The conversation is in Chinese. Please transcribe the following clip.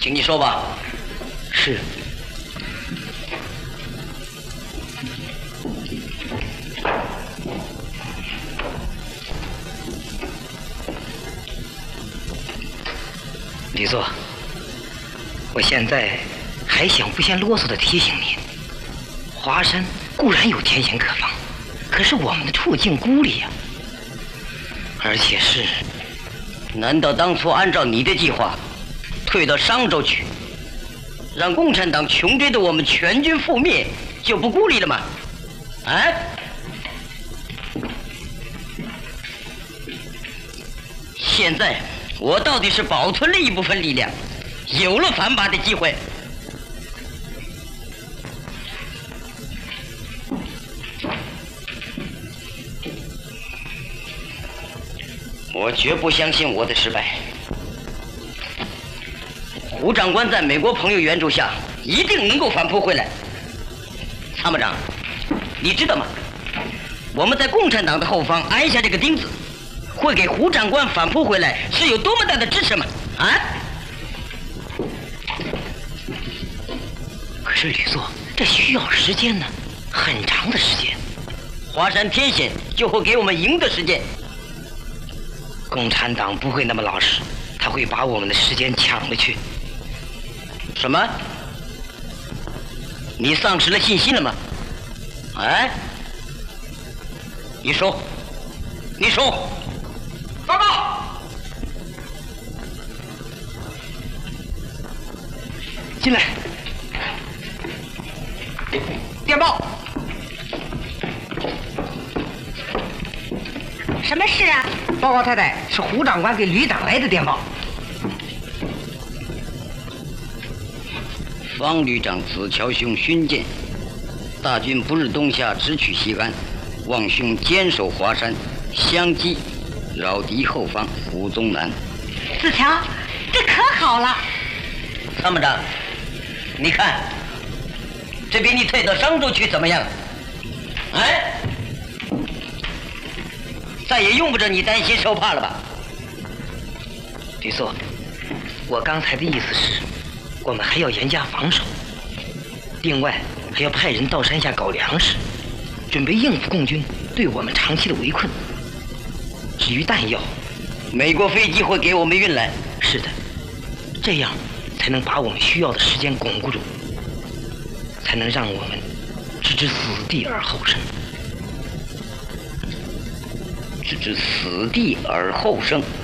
请你说吧。 是。李座，我现在还想不嫌啰嗦地提醒您，华山固然有天险可防，可是我们的处境孤立呀，而且是…… 难道当初按照你的计划，退到商州去，让共产党穷追的我们全军覆灭，就不孤立了吗？啊？现在我到底是保存了一部分力量，有了反拔的机会。我绝不相信我的失败。胡长官在美国朋友援助下，一定能够反扑回来。参谋长，你知道吗？我们在共产党的后方安下这个钉子，会给胡长官反扑回来是有多么大的支持吗？啊？ 可是吕座，这需要时间呢，很长的时间。 华山天险就会给我们赢的时间。 共产党不会那么老实，他会把我们的时间抢了去。 什么？你丧失了信心了吗？哎，你说，你说，报告。 进来。电报。 什么事啊？ 报告太太，是胡长官给旅长来的电报。 方旅长子乔兄勋鉴，大军不日东下，直取西安，望兄坚守华山，相击扰敌后方，胡宗南。 子乔，这可好了。 参谋长，你看，这比你退到商州去怎么样？哎，再也用不着你担心受怕了吧？ 吕座，我刚才的意思是，我们还要严加防守，另外还要派人到山下搞粮食，准备应付共军对我们长期的围困。至于弹药， 美国飞机会给我们运来。 是的，这样才能把我们需要的时间巩固住，才能让我们置之死地而后生。 置之死地而后生。